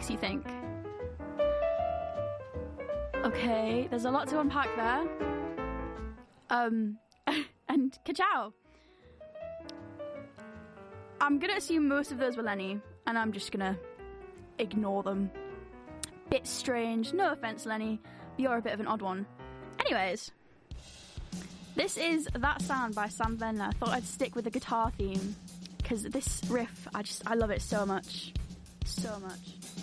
makes you think? Okay, there's a lot to unpack there. And ka-chow. I'm gonna assume most of those were Lenny, and I'm just gonna ignore them. Bit strange, no offense, Lenny, but you're a bit of an odd one. Anyways, this is That Sound by Sam Venner. I thought I'd stick with the guitar theme, because this riff, I love it so much. So much.